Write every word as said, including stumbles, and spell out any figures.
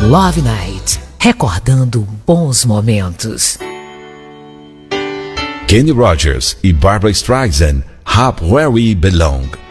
Love Night, recordando bons momentos. Kenny Rogers e Barbra Streisand, Up Where We Belong.